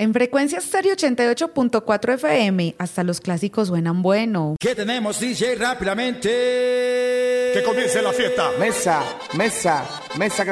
En Frecuencia Estéreo 88.4 FM, hasta los clásicos suenan bueno. ¿Qué tenemos, DJ? Rápidamente. Que comience la fiesta. Mesa, mesa, mesa que